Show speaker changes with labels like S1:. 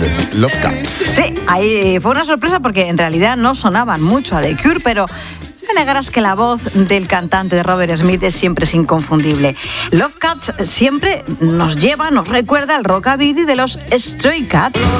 S1: Love Cats.
S2: Sí, ahí fue una sorpresa porque en realidad no sonaban mucho a The Cure, pero me negarás que la voz del cantante de Robert Smith siempre es inconfundible. Love Cats siempre nos recuerda al rockabilly de los Stray Cats.